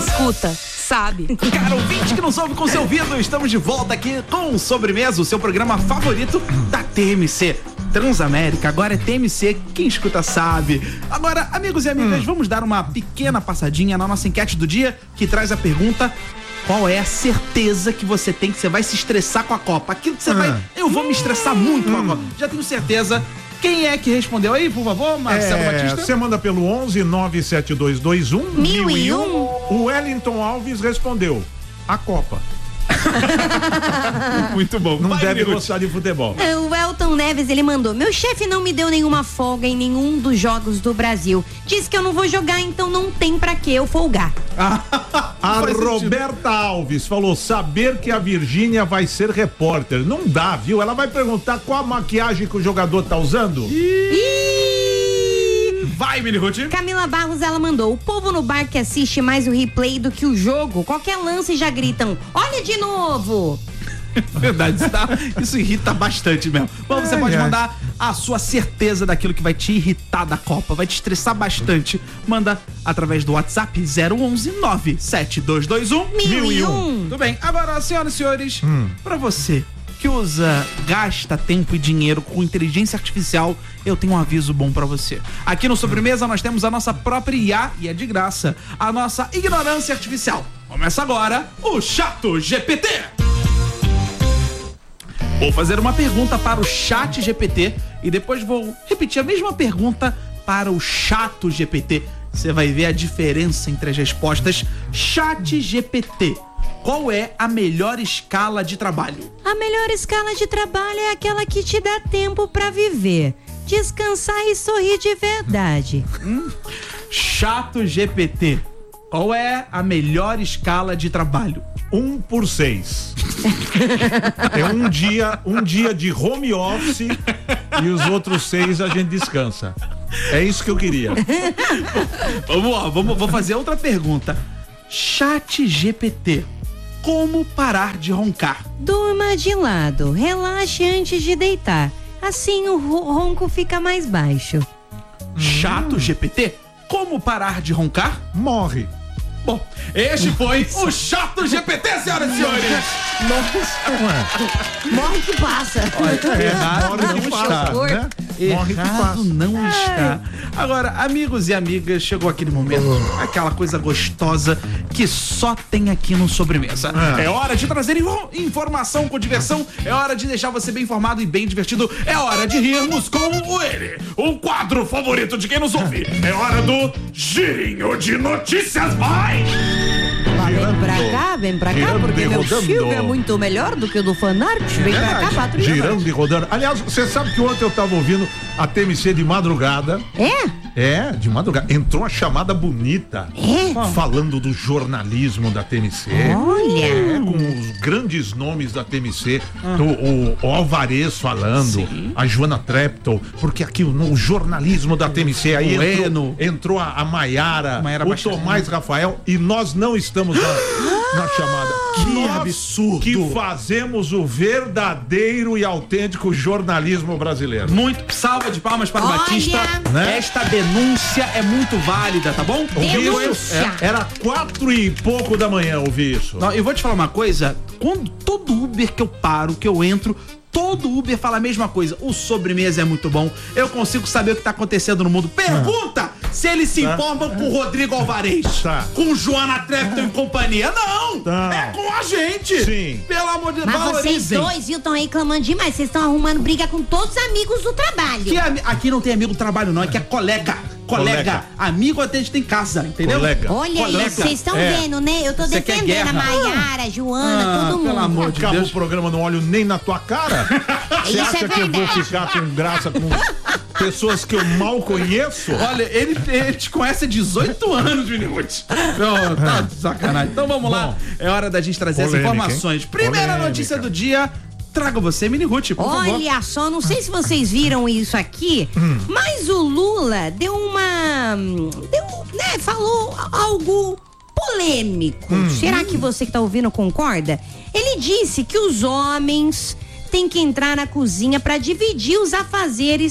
escuta sabe. Cara, ouvinte que nos ouve com seu ouvido, estamos de volta aqui com Sobremesa, o seu programa favorito da TMC. Transamérica, agora é TMC, quem escuta sabe. Agora, amigos e amigas, vamos dar uma pequena passadinha na nossa enquete do dia, que traz a pergunta: qual é a certeza que você tem que você vai se estressar com a Copa? Aquilo que você vai, eu vou me estressar muito com a Copa. Já tenho certeza. Quem é que respondeu aí, por favor, Marcelo Batista? Você manda pelo 11-97221-1001. O Wellington Alves respondeu: a Copa. Muito bom. Não deve gostar de futebol. O Elton Neves, ele mandou: meu chefe não me deu nenhuma folga em nenhum dos jogos do Brasil. Disse que eu não vou jogar, então não tem pra que eu folgar. A Roberta Alves falou: saber que a Virgínia vai ser repórter. Não dá, viu? Ela vai perguntar qual a maquiagem que o jogador tá usando. Vai, Mini Ruth. Camila Barros, ela mandou: o povo no bar que assiste mais o replay do que o jogo. Qualquer lance já gritam: olha de novo. Verdade, isso irrita bastante mesmo. Bom, você pode mandar a sua certeza daquilo que vai te irritar da Copa, vai te estressar bastante. Manda através do WhatsApp 011-97221-1001. Tudo bem, agora, senhoras e senhores, pra você que gasta tempo e dinheiro com inteligência artificial, eu tenho um aviso bom pra você. Aqui no Sobremesa nós temos a nossa própria IA, e é de graça, a nossa ignorância artificial. Começa agora o Chato GPT. Vou fazer uma pergunta para o Chat GPT e depois vou repetir a mesma pergunta para o Chato GPT. Você vai ver a diferença entre as respostas. Chat GPT, qual é a melhor escala de trabalho? A melhor escala de trabalho é aquela que te dá tempo pra viver, descansar e sorrir de verdade. Chato GPT, qual é a melhor escala de trabalho? 1 por 6. É um dia de home office e os outros 6 a gente descansa. É isso que eu queria. Vou fazer outra pergunta. Chat GPT, como parar de roncar? Durma de lado, relaxe antes de deitar. Assim o ronco fica mais baixo. Chato GPT, como parar de roncar? Morre. Bom, este foi o Chato GPT, senhoras e senhores. Morre que passa. Errado não está, né? Errado não está. Agora, amigos e amigas, chegou aquele momento, aquela coisa gostosa que só tem aqui no Sobremesa. É hora de trazer informação com diversão, é hora de deixar você bem informado e bem divertido, é hora de rirmos com o quadro favorito de quem nos ouve. É hora do Girinho de Notícias. Vai! Vem pra cá, porque meu filme é muito melhor do que o do Fanart. Vem pra cá, patrulha. Girando e rodando. Aliás, você sabe que ontem eu tava ouvindo a TMC de madrugada. De madrugada. Entrou uma chamada bonita. Falando do jornalismo da TMC. Olha! Com os grandes nomes da TMC. O Alvarez falando. A Joana Treptow. Porque aqui o jornalismo da TMC. Aí entrou a Maiara. O Tomás Rafael. E nós não estamos na chamada. Que absurdo! Que fazemos o verdadeiro e autêntico jornalismo brasileiro. Muito salva de palmas para o Batista. Né? Esta denúncia é muito válida, tá bom? Era 4 e pouco da manhã, ouvi isso. Não, eu vou te falar uma coisa. Quando todo Uber que eu paro, que eu entro, todo Uber fala a mesma coisa. O Sobremesa é muito bom. Eu consigo saber o que tá acontecendo no mundo. Pergunta se eles se informam com o Rodrigo Alvarez, com Joana Treptow e companhia. Não! É com a gente! Sim. Pelo amor de Deus, mas vocês dois, viu, estão reclamando demais. Vocês estão arrumando briga com todos os amigos do trabalho. Aqui não tem amigo do trabalho, não. Aqui é colega. Amigo até a gente tem casa, entendeu? Olha aí, vocês estão vendo, né? Eu tô defendendo a Maiara, a Joana, todo mundo. Pelo amor de Deus. O programa não olho nem na tua cara. Você acha que eu vou ficar com graça com pessoas que eu mal conheço? Olha, ele te conhece há 18 anos, Vinicius. Tá de sacanagem. Então vamos lá. É hora da gente trazer as informações. Primeira notícia do dia. Trago você, Mini Ruth, por favor. Olha só, não sei se vocês viram isso aqui, mas o Lula falou algo polêmico. Será que você que tá ouvindo concorda? Ele disse que os homens têm que entrar na cozinha para dividir os afazeres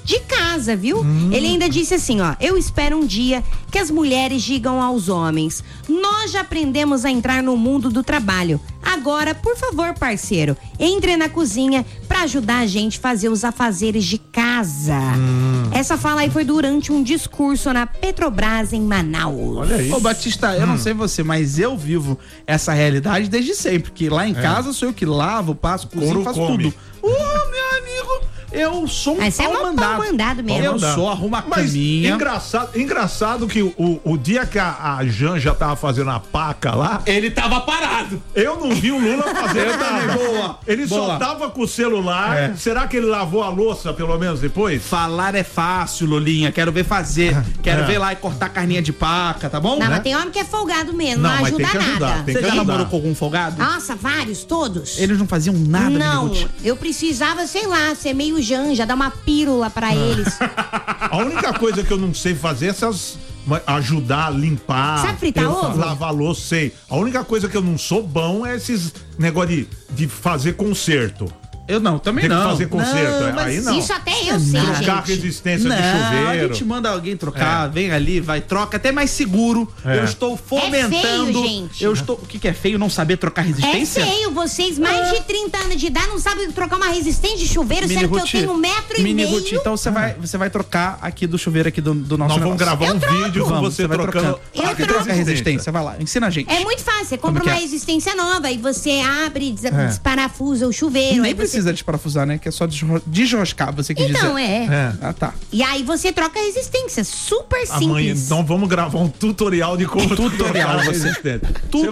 de casa, viu? Ele ainda disse assim, ó: eu espero um dia que as mulheres digam aos homens: nós já aprendemos a entrar no mundo do trabalho. Agora, por favor, parceiro, entre na cozinha pra ajudar a gente a fazer os afazeres de casa. Essa fala aí foi durante um discurso na Petrobras em Manaus. Olha aí. Ô, Batista, eu não sei você, mas eu vivo essa realidade desde sempre, que lá em casa sou eu que lavo, passo, cozinho, faço tudo. Meu amigo, eu sou um pau mandado mesmo. Eu sou, arrumo a caminha. Engraçado que o dia que a Janja tava fazendo a paca lá, ele tava parado. Eu não vi o Lula fazer nada. Ele só tava com o celular. Será que ele lavou a louça pelo menos depois? Falar é fácil, Lulinha. Quero ver fazer. Quero ver lá e cortar carninha de paca, tá bom? Não, mas tem homem que é folgado mesmo, não ajuda nada. Você já namorou com algum folgado? Nossa, vários, todos. Eles não faziam nada, não. Eu precisava, sei lá, ser meio Janja, dar uma pílula pra eles. A única coisa que eu não sei fazer é essas... ajudar a limpar. Sabe fritar ovo? Lavar louça, sei. A única coisa que eu não sou bom é esses negócio de fazer conserto. Eu não, também não. Tem que fazer conserto, não, aí não. Isso até eu sei, trocar gente. resistência de chuveiro. A gente manda alguém trocar, vem ali, vai, troca, até mais seguro. Eu estou fomentando. É feio, gente. Eu estou, o que é feio? Não saber trocar resistência? É feio, vocês mais de 30 anos de idade não sabem trocar uma resistência de chuveiro, sendo que eu tenho 1,5 metro. Ruth, então você vai trocar aqui do chuveiro aqui do nosso Nós vamos gravar um vídeo com você trocando. Troca a resistência, vai lá, ensina a gente. É muito fácil, você compra uma resistência nova e você abre, desparafusa o chuveiro. Nem precisa desparafusar, né? Que é só desroscar, você quer dizer. Então, Ah, tá. E aí você troca a resistência, super simples. Então vamos gravar um tutorial de como tutorial, resistente.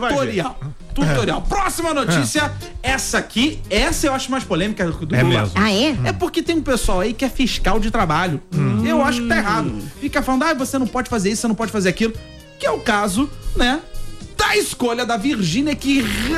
Tutorial. Próxima notícia, essa eu acho mais polêmica do Lula. Mesmo. Ah, é? É porque tem um pessoal aí que é fiscal de trabalho. Eu acho que tá errado. Fica falando, você não pode fazer isso, você não pode fazer aquilo. Que é o caso, né, da escolha da Virgínia, que,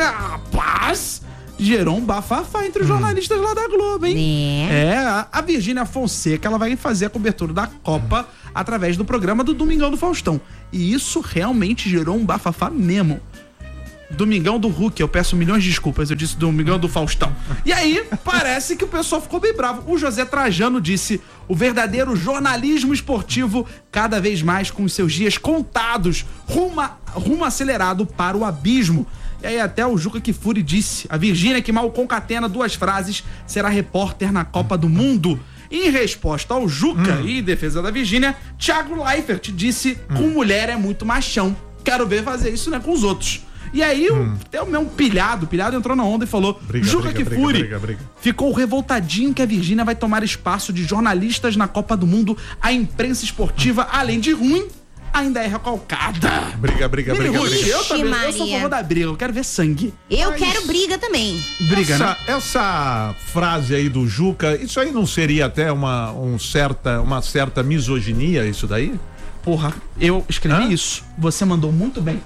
rapaz, gerou um bafafá entre os jornalistas lá da Globo, hein? A Virgínia Fonseca, ela vai fazer a cobertura da Copa através do programa do Domingão do Faustão. E isso realmente gerou um bafafá mesmo. Domingão do Hulk, eu peço milhões de desculpas, eu disse Domingão do Faustão. E aí, parece que o pessoal ficou bem bravo. O José Trajano disse: o verdadeiro jornalismo esportivo, cada vez mais com os seus dias contados, rumo acelerado para o abismo. E aí até o Juca Kfouri disse: a Virgínia, que mal concatena 2 frases, será repórter na Copa do Mundo. Em resposta ao Juca e em defesa da Virgínia, Thiago Leifert disse: com mulher é muito machão. Quero ver fazer isso, né, com os outros. E aí, até o meu pilhado entrou na onda e falou: Juca Kfouri ficou revoltadinho que a Virgínia vai tomar espaço de jornalistas na Copa do Mundo. A imprensa esportiva, além de ruim, ainda é recalcada. Briga. Eu sou a favor da briga, eu quero ver sangue. Eu quero briga também. Briga, né? Essa frase aí do Juca, isso aí não seria até uma certa misoginia, isso daí? Porra, eu escrevi isso. Você mandou muito bem.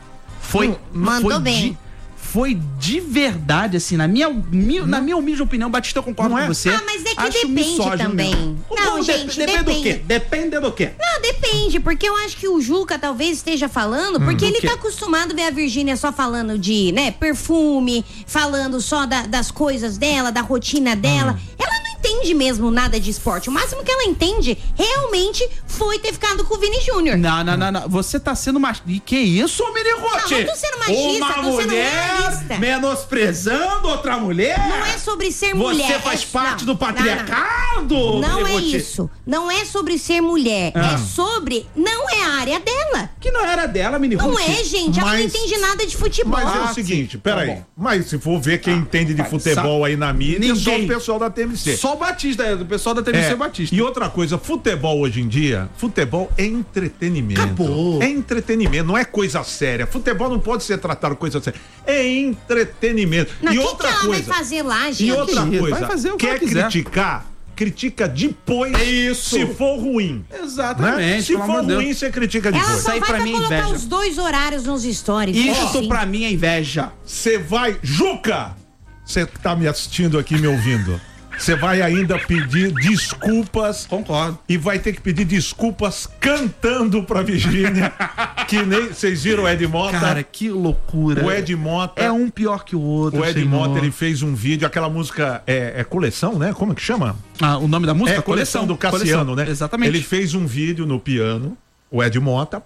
Mandou bem. Foi de verdade, assim, na minha humilde opinião, Batista, eu concordo com você. Ah, mas é que depende também. Não, gente, depende do quê? Depende do quê? Não, depende, porque eu acho que o Juca talvez esteja falando, porque ele tá acostumado a ver a Virgínia só falando de, né, perfume, falando só das coisas dela, da rotina dela. Ela não entende mesmo nada de esporte. O máximo que ela entende realmente foi ter ficado com o Vini Júnior. Não. Você tá sendo machista. E que isso, Mirigote? Não, eu tô sendo machista, uma tô sendo mulher realista. Menosprezando outra mulher? Não é sobre ser mulher. Você faz parte do patriarcado? Não é isso. Não é sobre ser mulher. É sobre... Não é a área dela. Que não era dela, Mirigote. Não é, gente. Ela não entende nada de futebol. Mas é o seguinte, peraí. Mas se for ver quem entende de futebol aí na mídia, é só o pessoal da TMC. Só o Batista, do pessoal da TMC Batista. E outra coisa, futebol hoje em dia, futebol é entretenimento. Acabou. É entretenimento, não é coisa séria. Futebol não pode ser tratado coisa séria. É entretenimento. Não, e que outra que ela coisa. vai fazer lá, gente? E outra coisa, vai fazer o que quer ela quiser. criticar, critica depois. Isso. Se for ruim. Exatamente. Né? Se for ruim, você critica depois. Ela só vai pra colocar inveja. os 2 horários nos stories. Isso pra mim é inveja. Você vai... Juca! Você que tá me assistindo aqui, me ouvindo. Você vai ainda pedir desculpas. Concordo. E vai ter que pedir desculpas cantando pra Virgínia. que nem vocês viram o Ed Mota. Cara, que loucura. O Ed Mota é um pior que o outro. O Ed Mota, ele fez um vídeo, aquela música é Coleção, né? Como é que chama? O nome da música? É Coleção do Cassiano, né? Exatamente. Ele fez um vídeo no piano. O Ed Mota.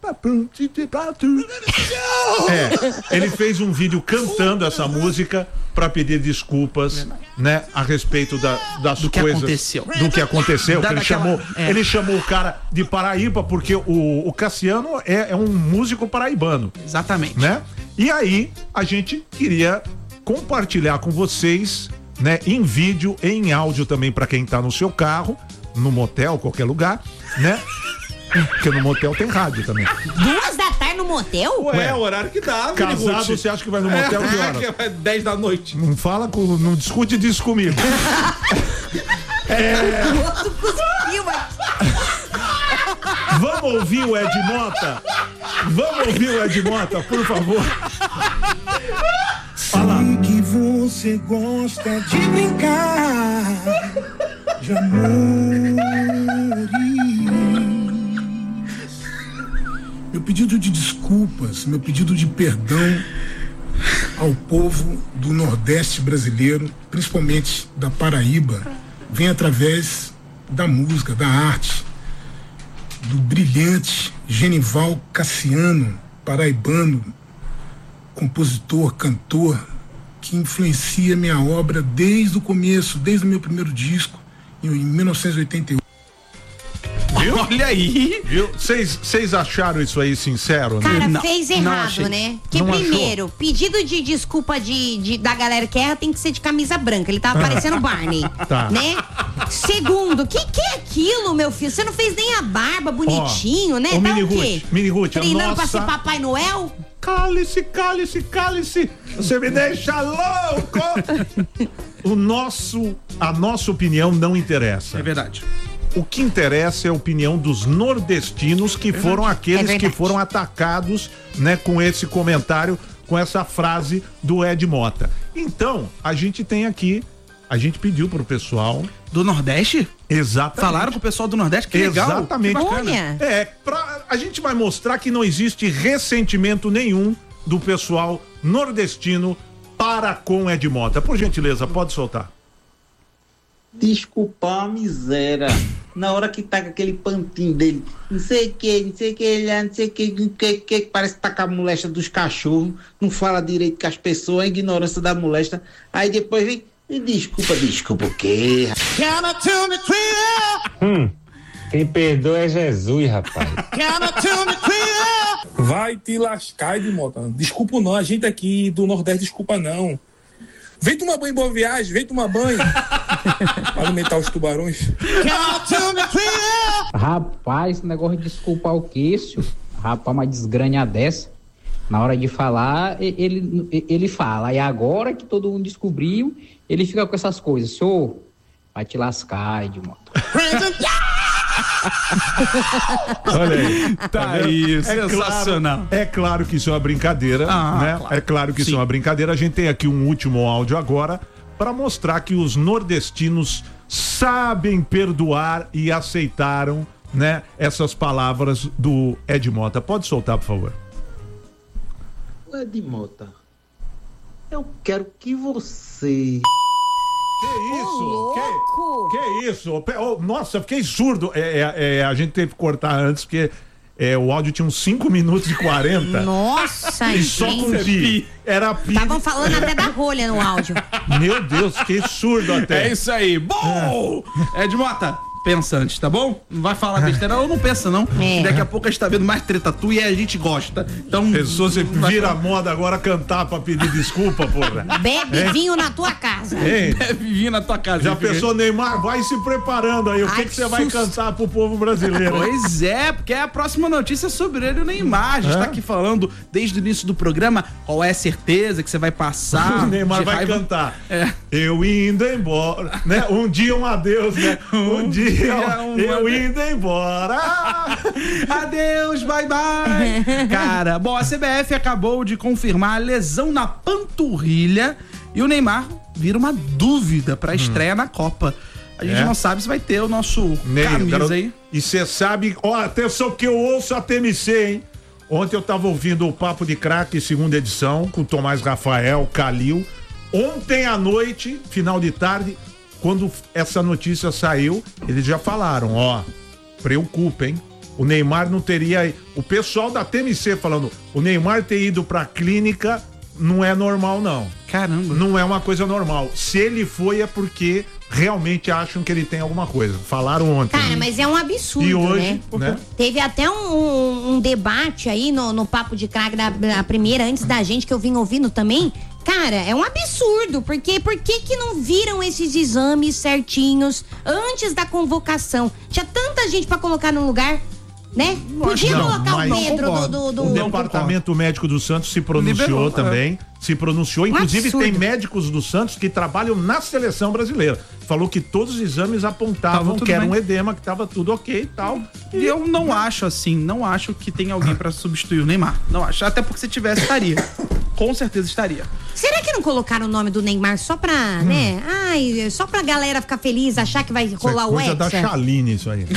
Ele fez um vídeo cantando essa música para pedir desculpas, né, a respeito das do que coisas aconteceu. Do que aconteceu. Que daquela... Ele chamou o cara de Paraíba porque o Cassiano é um músico paraibano. Exatamente. Né? E aí a gente queria compartilhar com vocês, né, em vídeo e em áudio também para quem tá no seu carro, no motel, qualquer lugar, né? Porque no motel tem rádio também. 2 da tarde no motel? Ué, é o horário que dá. Casado, você acha que vai no motel que horas? É 10 da noite. Não discute disso comigo. Vamos ouvir o Ed Mota? Vamos ouvir o Ed Mota, por favor. Sei que você gosta de brincar de amores. Meu pedido de desculpas, meu pedido de perdão ao povo do Nordeste brasileiro, principalmente da Paraíba, vem através da música, da arte, do brilhante Genival Cassiano, paraibano, compositor, cantor, que influencia minha obra desde o começo, desde o meu primeiro disco, em 1988. Viu? Olha aí. Viu? Vocês acharam isso aí sincero, né? Cara, Não, fez não errado, achei. né? Que Não primeiro, pedido de desculpa da galera que erra tem que ser de camisa branca. Ele tava parecendo Barney, Tá. né? Segundo, que é aquilo, meu filho? Você não fez nem a barba bonitinho, né? ô, Tá Mini o quê? Ruth, Mini Ruth, Treinando pra nossa- ser Papai Noel? Cálice, cálice, cálice. Você me deixa louco. A nossa opinião não interessa. É verdade. O que interessa é a opinião dos nordestinos, que foram aqueles que foram atacados, né, com esse comentário, com essa frase do Ed Mota. Então, a gente tem aqui, a gente pediu pro pessoal. Do Nordeste? Exatamente. Falaram com o pessoal do Nordeste? Que legal. Exatamente. Que bacana. Olha. A gente vai mostrar que não existe ressentimento nenhum do pessoal nordestino para com Ed Mota. Por gentileza, pode soltar. Desculpar a miséria. Na hora que tá com aquele pantinho dele, não sei o que, não sei o que, parece que tá com a molesta dos cachorros, não fala direito com as pessoas, a ignorância da molesta. Aí depois vem, e desculpa o quê? Quem perdoa é Jesus, rapaz. Vai te lascar, Edmota. Desculpa não, a gente aqui do Nordeste, desculpa não. Vem tomar banho em Boa Viagem, vem tomar banho. Pra alimentar os tubarões. Rapaz, esse negócio de desculpar o queixo, rapaz, uma desgranha dessa. Na hora de falar, ele fala. E agora que todo mundo descobriu, ele fica com essas coisas. Senhor, vai te lascar, Edmota. Olha aí. Tá aí, sensacional. É claro que isso é uma brincadeira, né? Claro. É claro que isso é uma brincadeira. A gente tem aqui um último áudio agora para mostrar que os nordestinos sabem perdoar e aceitaram, né, essas palavras do Ed Mota. Pode soltar, por favor. Edmota, eu quero que você... Que isso? louco! Que isso? Nossa, fiquei surdo. A gente teve que cortar antes, porque o áudio tinha uns 5 minutos e 40. Nossa, E só com gente. pi. Era pi. Estavam falando até da rolha no áudio. Meu Deus, fiquei surdo até. É isso aí. Bom! Ed Mota, pensa antes, tá bom? Não vai falar besteira, ou não pensa, não. É. Daqui a pouco a gente tá vendo mais treta tua e a gente gosta. Então. Você vira moda agora cantar pra pedir desculpa, porra. Bebe vinho na tua casa. Hein? Deve vir na tua casa. Já hein, filho? pensou, Neymar? Vai se preparando aí. O Ai, que você vai susto. cantar pro povo brasileiro? Pois é, porque a próxima notícia é sobre ele, o Neymar. A gente tá aqui falando desde o início do programa qual é a certeza que você vai passar. O Neymar de vai raiva. cantar. É. Eu indo embora, né? Um dia um adeus, né? Um dia eu indo embora. Adeus, bye bye. Cara, bom, a CBF acabou de confirmar a lesão na panturrilha e o Neymar vira uma dúvida pra estreia na Copa. A gente não sabe se vai ter o nosso camisa aí. E você sabe, ó, atenção que eu ouço a TMC, hein? Ontem eu tava ouvindo o Papo de Craque, segunda edição, com o Tomás Rafael, Calil. Ontem à noite, final de tarde, quando essa notícia saiu, eles já falaram, preocupa, hein? O Neymar não teria... O pessoal da TMC falando, o Neymar ter ido pra clínica não é normal, não. Caramba. Não é uma coisa normal. Se ele foi, é porque realmente acham que ele tem alguma coisa. Falaram ontem. Cara, mas é um absurdo, e hoje, né? Teve até um debate aí no Papo de Craque da primeira, antes da gente, que eu vim ouvindo também. Cara, é um absurdo, porque por que não viram esses exames certinhos antes da convocação? Tinha tanta gente pra colocar no lugar, né? Podia colocar o Pedro do O Departamento Médico do Santos se pronunciou também. Se pronunciou, inclusive tem médicos do Santos que trabalham na seleção brasileira. Falou que todos os exames apontavam que era um edema, que tava tudo ok e tal. E eu não acho assim, não acho que tem alguém pra substituir o Neymar. Não acho, até porque se tivesse, estaria. Com certeza estaria. Será que não colocaram o nome do Neymar só pra, né? Ai, só pra galera ficar feliz, achar que vai rolar o Hexa? Coisa da Chaline isso aí.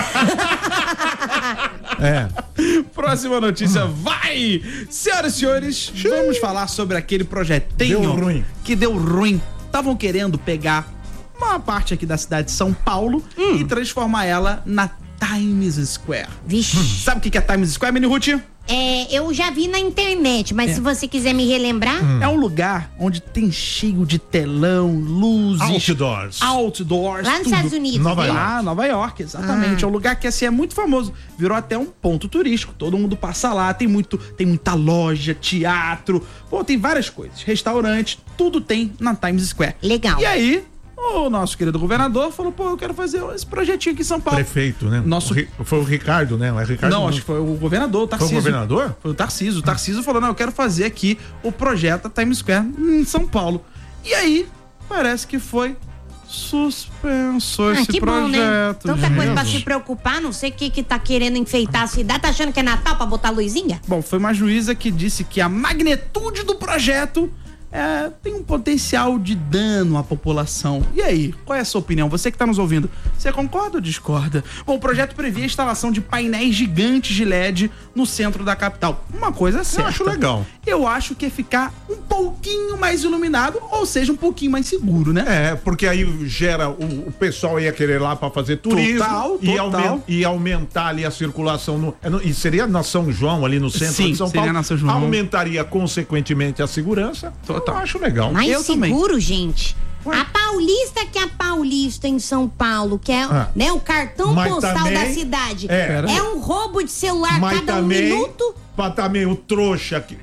Próxima notícia, vai! Senhoras e senhores, vamos falar sobre aquele projetinho que deu ruim. Estavam querendo pegar uma parte aqui da cidade de São Paulo e transformar ela na Times Square. Vixe. Sabe o que é Times Square, Mini Ruth? Eu já vi na internet, mas se você quiser me relembrar... É um lugar onde tem cheio de telão, luzes... Outdoors. Lá nos Estados Unidos. Nova York, exatamente. É um lugar que, assim, é muito famoso. Virou até um ponto turístico. Todo mundo passa lá. Tem muita loja, teatro. Pô, tem várias coisas. Restaurante, tudo tem na Times Square. Legal. E aí... O nosso querido governador falou, eu quero fazer esse projetinho aqui em São Paulo. Prefeito, né? Foi o Ricardo, né? Não, acho que foi o governador, o Tarcísio. Foi o governador? Foi o Tarcísio. O Tarcísio falou, eu quero fazer aqui o projeto Times Square em São Paulo. E aí, parece que foi suspenso esse que projeto. Bom, né? Tanta coisa pra se preocupar, não sei o que tá querendo enfeitar a cidade. Tá achando que é Natal pra botar luzinha? Bom, foi uma juíza que disse que a magnitude do projeto tem um potencial de dano à população. E aí, qual é a sua opinião? Você que está nos ouvindo, você concorda ou discorda? Bom, o projeto previa a instalação de painéis gigantes de LED no centro da capital. Uma coisa certa. Eu acho legal. Eu acho que é ficar um pouquinho mais iluminado, ou seja, um pouquinho mais seguro, né? Porque aí gera, o pessoal ia querer lá para fazer turismo. Total. E aumentar ali a circulação. E seria na São João, ali no centro de São Paulo. Na São João. Aumentaria, consequentemente, a segurança. Total. Eu acho legal. Mais seguro, gente. A Paulista, que é a Paulista em São Paulo, que é né, o cartão postal da cidade. É um roubo de celular cada minuto. Mas também o trouxa aqui.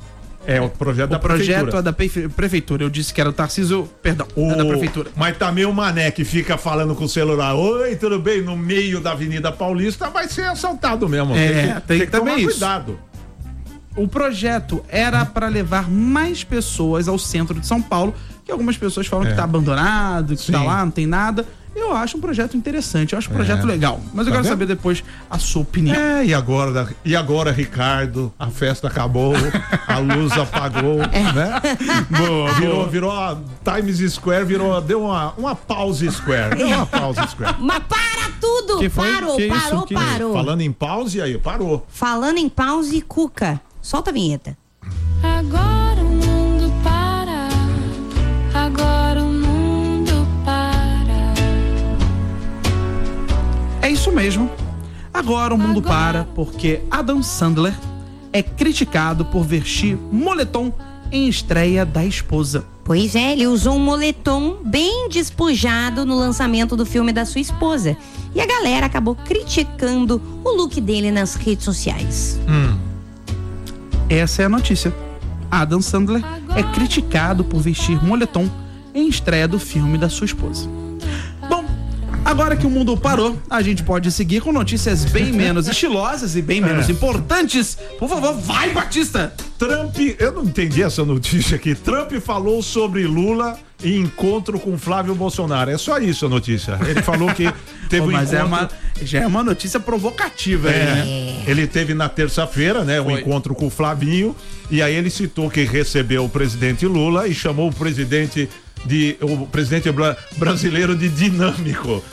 O projeto da prefeitura. O projeto é da prefeitura. Eu disse que era o Tarcísio, perdão, é da prefeitura. Mas também o Mané que fica falando com o celular, oi, tudo bem? No meio da Avenida Paulista vai ser assaltado mesmo. Tem que tomar cuidado. O projeto era para levar mais pessoas ao centro de São Paulo, que algumas pessoas falam que tá abandonado, que tá lá, não tem nada. Eu acho um projeto interessante, eu acho um projeto legal. Mas eu quero saber depois a sua opinião. E agora, Ricardo, a festa acabou, a luz apagou, né? Virou a Times Square, deu uma pause square. Deu uma pause square. Mas para tudo! Parou. Falando em pause, aí, parou. Falando em pause, Cuca. Solta a vinheta. Agora o mundo para. Agora o mundo para. É isso mesmo. Agora o mundo para porque Adam Sandler é criticado por vestir moletom em estreia da esposa. Pois é, ele usou um moletom bem despojado no lançamento do filme da sua esposa. E a galera acabou criticando o look dele nas redes sociais. Essa é a notícia. Adam Sandler é criticado por vestir moletom em estreia do filme da sua esposa. Bom, agora que o mundo parou, a gente pode seguir com notícias bem menos estilosas e bem menos importantes. Por favor, vai, Batista! Trump, eu não entendi essa notícia aqui. Trump falou sobre Lula em encontro com Flávio Bolsonaro. É só isso a notícia. Ele falou que teve um encontro... já é uma notícia provocativa, né? Ele teve na terça-feira, né, um encontro com o Flavinho, e aí ele citou que recebeu o presidente Lula e chamou o presidente brasileiro de dinâmico.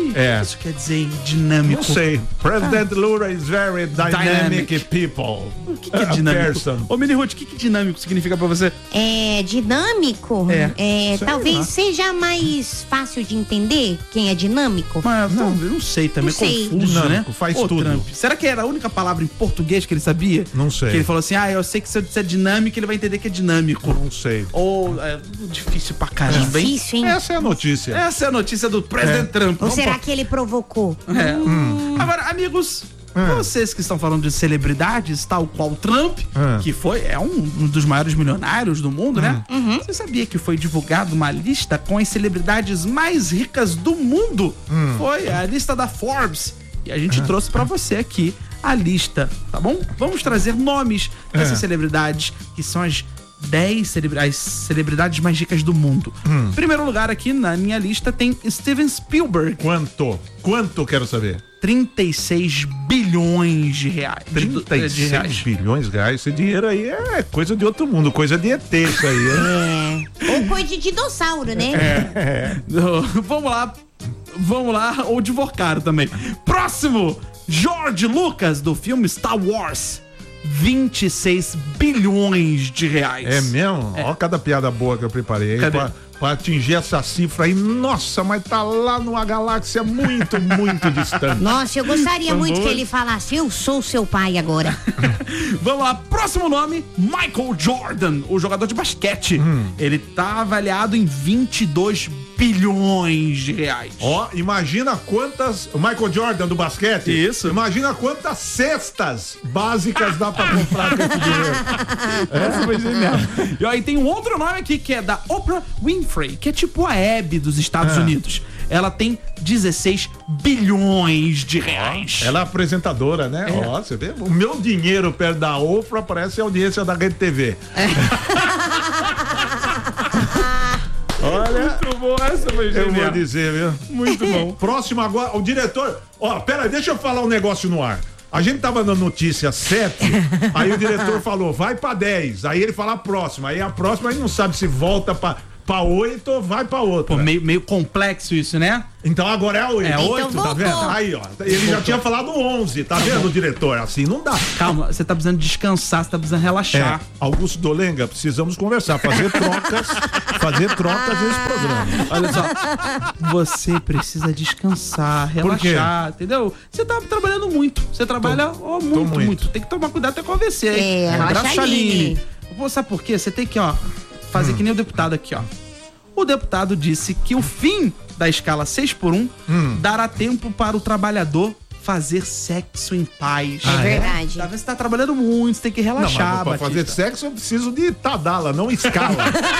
O que isso quer dizer em dinâmico? Não sei. President Lula is very dynamic people. O que é dinâmico? Ô, Mini Ruth, o que dinâmico significa pra você? Dinâmico? Talvez seja mais fácil de entender quem é dinâmico. Mas eu não sei também. Não sei. Confuso, Dinâmico, né? faz tudo. Trump. Será que era a única palavra em português que ele sabia? Não sei. Que ele falou assim, eu sei que se eu disser dinâmico, ele vai entender que é dinâmico. Não sei. Ou difícil pra caramba, hein? Difícil, hein? Essa é a notícia. Essa é a notícia do presidente Trump. Ou será que ele provocou? Agora, amigos, vocês que estão falando de celebridades, tal qual Trump, que é um dos maiores milionários do mundo, né? Você sabia que foi divulgada uma lista com as celebridades mais ricas do mundo? Foi a lista da Forbes. E a gente trouxe pra você aqui a lista, tá bom? Vamos trazer nomes dessas celebridades, que são as 10 celebridades mais ricas do mundo. Em primeiro lugar aqui na minha lista tem Steven Spielberg. Quanto quero saber? 36 bilhões de reais. 36 bilhões de reais. Esse dinheiro aí é coisa de outro mundo, coisa de ET isso aí. Ou coisa de dinossauro, né? Vamos lá, ou de Vorcaro também. Próximo, George Lucas, do filme Star Wars. 26 bilhões de reais. É mesmo? Ó, cada piada boa que eu preparei pra atingir essa cifra aí. Nossa, mas tá lá numa galáxia muito, muito distante. Nossa, eu gostaria muito que ele falasse, eu sou seu pai agora. Vamos lá, próximo nome, Michael Jordan, o jogador de basquete. Ele tá avaliado em 22 bilhões de reais. Ó, imagina quantas... O Michael Jordan do basquete? Isso. Imagina quantas cestas básicas dá pra comprar com esse dinheiro. Essa foi genial. E aí tem um outro nome aqui que é da Oprah Winfrey, que é tipo a Hebe dos Estados Unidos. Ela tem 16 bilhões de reais. Ela é apresentadora, né? Ó, você vê? O meu dinheiro perto da Oprah parece a audiência da Rede TV. Olha, muito bom, essa foi genial. Eu vou dizer, viu? Muito bom. Próximo agora, o diretor... Ó, pera, deixa eu falar um negócio no ar. A gente tava dando notícia 7, aí o diretor falou, vai pra 10. Aí ele fala a próxima. Aí a próxima, ele não sabe se volta pra 8 ou vai pra outra. Pô, meio complexo isso, né? Então agora é a 8. É 8, então tá vendo? Aí, ó. Ele já tinha falado 11, tá vendo, diretor? Assim não dá. Calma, você tá precisando descansar, você tá precisando relaxar. Augusto Dolenga, precisamos conversar, fazer trocas nesse programa. Olha só, você precisa descansar, relaxar, entendeu? Você tá trabalhando muito, você trabalha muito. Tem que tomar cuidado até com o AVC, hein? Abraço, Chaline. Sabe por quê? Você tem que, fazer que nem o deputado aqui, ó. O deputado disse que o fim da escala 6x1 dará tempo para o trabalhador fazer sexo em paz. É verdade. Tá vendo? Você tá trabalhando muito, você tem que relaxar, não, mas pra fazer sexo eu preciso de Tadala, não escala.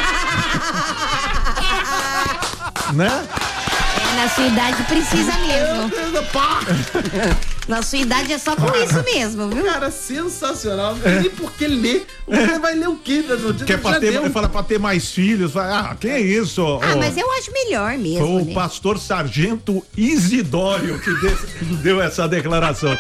Né? Na sua idade precisa mesmo. Na sua idade é só com isso mesmo, viu? Cara, sensacional. Não tem nem por que ler. Você vai ler o quê? Que é pra ter, fala pra ter mais filhos. Que é isso? Mas eu acho melhor mesmo. Foi o pastor Sargento Isidório que deu essa declaração.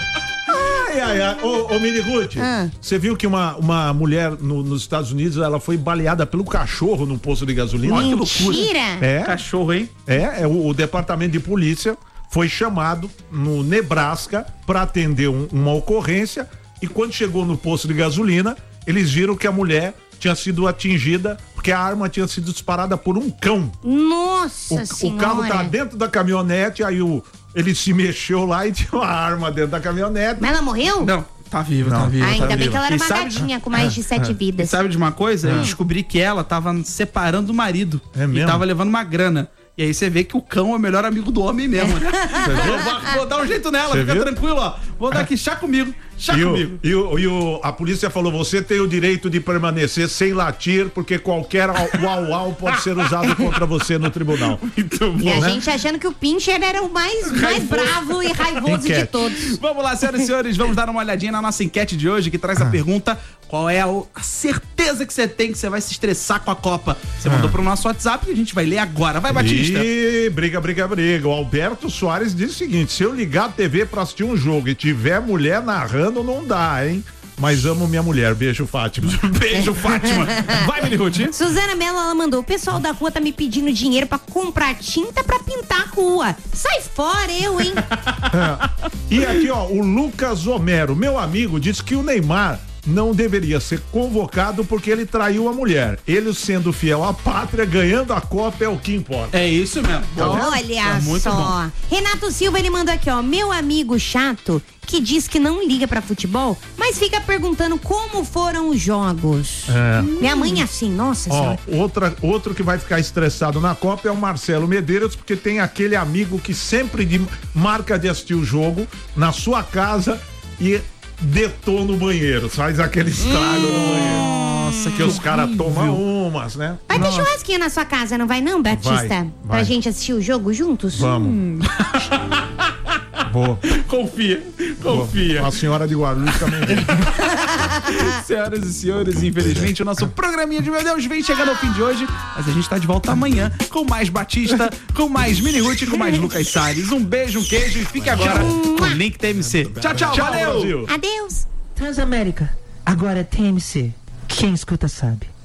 Ô Mini Ruth, você viu que uma mulher nos Estados Unidos, ela foi baleada pelo cachorro num posto de gasolina? Mentira! Que loucura. Cachorro, hein? O departamento de polícia foi chamado no Nebraska para atender uma ocorrência, e quando chegou no posto de gasolina, eles viram que a mulher tinha sido atingida porque a arma tinha sido disparada por um cão. Nossa Senhora! O carro tá dentro da caminhonete, aí ele se mexeu lá e tinha uma arma dentro da caminhonete. Mas ela morreu? Não, tá viva, tá viva. Ainda tá bem viva. que ela era uma gatinha com mais de 7 vidas. E sabe de uma coisa? Eu descobri que ela tava separando o marido. É mesmo? E tava levando uma grana. E aí você vê que o cão é o melhor amigo do homem mesmo, né? Vou dar um jeito nela, fica tranquilo, ó. Vou dar aqui, chá comigo. A polícia falou, você tem o direito de permanecer sem latir, porque qualquer uau pode ser usado contra você no tribunal. Muito bom, e a gente achando que o Pincher era o mais bravo e raivoso de todos. Vamos lá, senhoras e senhores, vamos dar uma olhadinha na nossa enquete de hoje, que traz a pergunta: qual é a certeza que você tem que você vai se estressar com a Copa? Você mandou pro nosso WhatsApp e a gente vai ler agora. Vai, Batista. Briga. O Alberto Soares diz o seguinte: se eu ligar a TV pra assistir um jogo e tiver mulher narrando, não dá, hein? Mas amo minha mulher. Beijo, Fátima. Beijo, Fátima. Vai, Minihuti? Suzana Mello, ela mandou: o pessoal da rua tá me pedindo dinheiro pra comprar tinta pra pintar a rua. Sai fora, eu, hein? E aqui, ó, o Lucas Homero, meu amigo, disse que o Neymar não deveria ser convocado porque ele traiu a mulher. Ele sendo fiel à pátria, ganhando a Copa é o que importa. É isso mesmo. Olha só. Bom. Renato Silva, ele mandou aqui, ó: meu amigo chato que diz que não liga pra futebol, mas fica perguntando como foram os jogos. Minha mãe é assim, nossa senhora. Outro que vai ficar estressado na Copa é o Marcelo Medeiros, porque tem aquele amigo que sempre marca de assistir o jogo na sua casa e detona o banheiro, faz aquele estrago no banheiro. Nossa, que os caras tomam umas, né? Vai ter churrasquinho na sua casa, não vai não, Batista? Vai. Pra gente assistir o jogo juntos? Vamos. Boa. Confia. A senhora de Guarulhos também. Senhoras e senhores, infelizmente o nosso programinha de Meu Deus vem chegando ao fim de hoje, mas a gente tá de volta amanhã com mais Batista, com mais Minihuti, com mais Lucas Salles. Um beijo, um queijo e fique agora com o Link TMC. Tchau, valeu! Adeus! Transamérica, agora é TMC. Quem escuta sabe.